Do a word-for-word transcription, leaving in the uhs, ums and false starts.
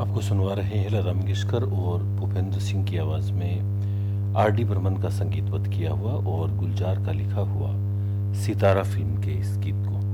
आपको सुनवा रहे हैं लता मंगेशकर और भूपेंद्र सिंह की आवाज़ में आर डी बर्मन का संगीतबद्ध किया हुआ और गुलजार का लिखा हुआ सितारा फिल्म के इस गीत को।